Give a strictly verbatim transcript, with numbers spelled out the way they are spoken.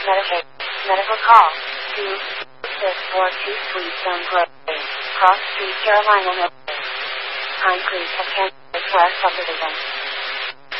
Medicaid. Medical call. two six four two Sweetstone Place. Cross Street, Carolina. Pine Creek, Kansas West Subdivision.